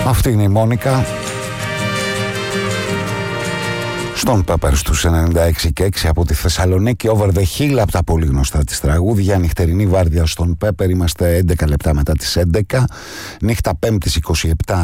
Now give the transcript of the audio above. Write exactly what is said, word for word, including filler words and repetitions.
Αυτή είναι η Μόνικα στον Πέπερ στους ενενήντα έξι και έξι από τη Θεσσαλονίκη. Over the Hill από τα πολύ γνωστά της τραγούδια. Νυχτερινή βάρδια στον Πέπερ. Είμαστε έντεκα λεπτά μετά τις έντεκα. Νύχτα Πέμπτης είκοσι επτά